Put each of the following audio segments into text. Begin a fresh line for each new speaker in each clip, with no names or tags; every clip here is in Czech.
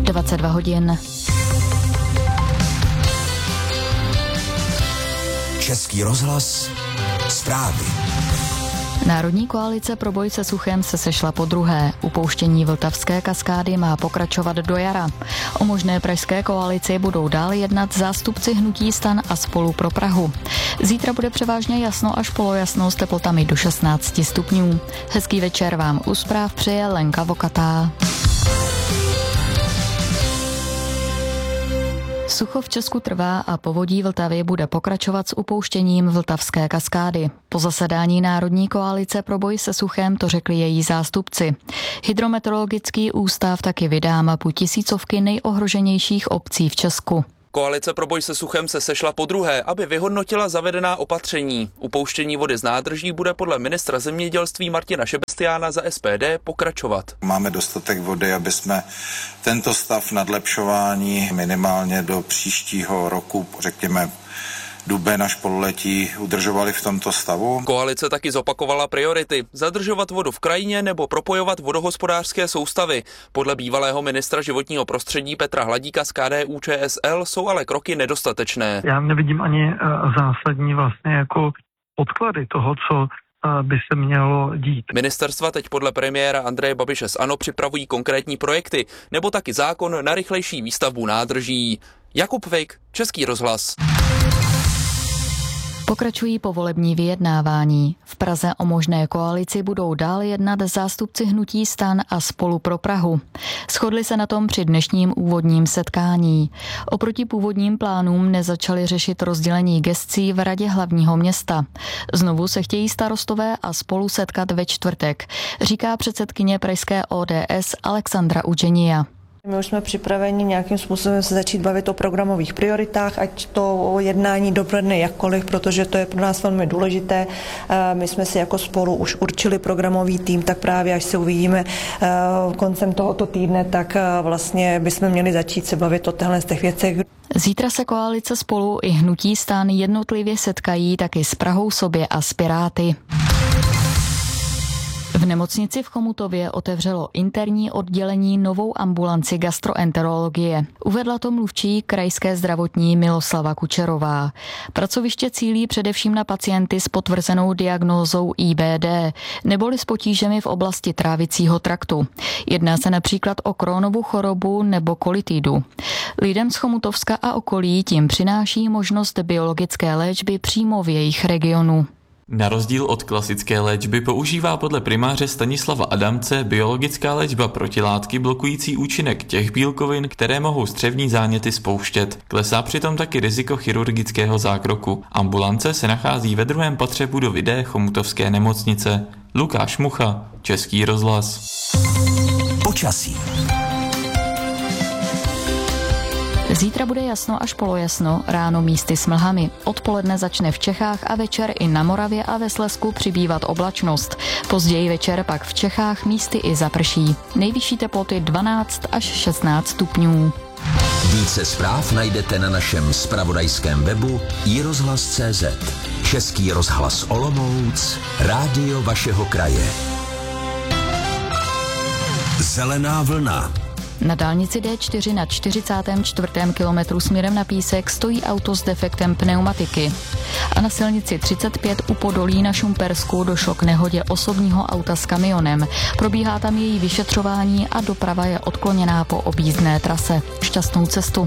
22 hodin.
Český rozhlas, zprávy.
Národní koalice pro boj se suchem se sešla podruhé. Upouštění vltavské kaskády má pokračovat do jara. O možné pražské koalici budou dál jednat zástupci hnutí STAN a Spolu pro Prahu. Zítra bude převážně jasno až polojasno s teplotami do 16 stupňů. Hezký večer vám u zpráv přeje Lenka Vokatá. Sucho v Česku trvá a povodí Vltavy bude pokračovat s upouštěním vltavské kaskády. Po zasedání Národní koalice pro boj se suchem to řekli její zástupci. Hydrometeorologický ústav taky vydá mapu tisícovky nejohroženějších obcí v Česku.
Koalice pro boj se suchem se sešla podruhé, aby vyhodnotila zavedená opatření. Upouštění vody z nádrží bude podle ministra zemědělství Martina Šebestiána za SPD pokračovat.
Máme dostatek vody, aby jsme tento stav nadlepšování minimálně do příštího roku, řekněme duben až pololetí, udržovali v tomto stavu.
Koalice taky zopakovala priority. Zadržovat vodu v krajině nebo propojovat vodohospodářské soustavy. Podle bývalého ministra životního prostředí Petra Hladíka z KDU-ČSL jsou ale kroky nedostatečné.
Já nevidím ani zásadní vlastně jako podklady toho, co by se mělo dít.
Ministerstva teď podle premiéra Andreje Babiše z ANO připravují konkrétní projekty, nebo taky zákon na rychlejší výstavbu nádrží. Jakub Vejk, Český rozhlas.
Pokračují povolební vyjednávání. V Praze o možné koalici budou dál jednat zástupci hnutí STAN a Spolu pro Prahu. Shodli se na tom při dnešním úvodním setkání. Oproti původním plánům nezačali řešit rozdělení gescí v Radě hlavního města. Znovu se chtějí starostové a Spolu setkat ve čtvrtek, říká předsedkyně pražské ODS Alexandra Udženija.
My už jsme připraveni nějakým způsobem se začít bavit o programových prioritách, ať to jednání dopadne jakkoliv, protože to je pro nás velmi důležité. My jsme si jako Spolu už určili programový tým, tak právě až se uvidíme koncem tohoto týdne, tak vlastně bychom měli začít se bavit o těchto věcech.
Zítra se koalice Spolu i hnutí STAN jednotlivě setkají taky s Prahou sobě a s Piráty. V nemocnici v Chomutově otevřelo interní oddělení novou ambulanci gastroenterologie. Uvedla to mluvčí krajské zdravotní Miloslava Kučerová. Pracoviště cílí především na pacienty s potvrzenou diagnózou IBD neboli s potížemi v oblasti trávicího traktu. Jedná se například o Crohnovu chorobu nebo kolitidu. Lidem z Chomutovska a okolí tím přináší možnost biologické léčby přímo v jejich regionu.
Na rozdíl od klasické léčby používá podle primáře Stanislava Adamce biologická léčba protilátky blokující účinek těch bílkovin, které mohou střevní záněty spouštět. Klesá přitom taky riziko chirurgického zákroku. Ambulance se nachází ve druhém patře budovy D Chomutovské nemocnice. Lukáš Mucha, Český rozhlas.
Počasí.
Zítra bude jasno až polojasno, ráno místy s mlhami. Odpoledne začne v Čechách a večer i na Moravě a ve Slezsku přibývat oblačnost. Později večer pak v Čechách místy i zaprší. Nejvyšší teploty 12 až 16 stupňů.
Více zpráv najdete na našem zpravodajském webu iRozhlas.cz. Český rozhlas Olomouc, rádio vašeho kraje. Zelená vlna.
Na dálnici D4 na 44. kilometru směrem na Písek stojí auto s defektem pneumatiky. A na silnici 35 u Podolí na Šumpersku došlo k nehodě osobního auta s kamionem. Probíhá tam její vyšetřování a doprava je odkloněná po objízdné trase. Šťastnou cestu.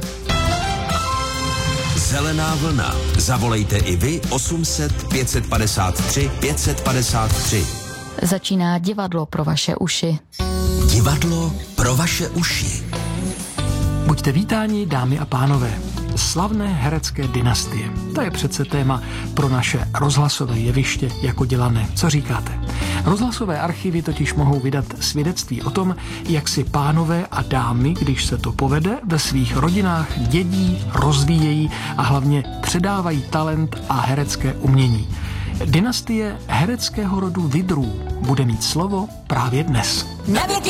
Zelená vlna. Zavolejte i vy 800 553 553.
Začíná divadlo pro vaše uši.
Divadlo pro vaše uši.
Buďte vítáni, dámy a pánové. Slavné herecké dynastie. To je přece téma pro naše rozhlasové jeviště jako dělané. Co říkáte? Rozhlasové archivy totiž mohou vydat svědectví o tom, jak si pánové a dámy, když se to povede, ve svých rodinách dědí, rozvíjejí a hlavně předávají talent a herecké umění. Dynastie hereckého rodu Vidrů bude mít slovo právě dnes.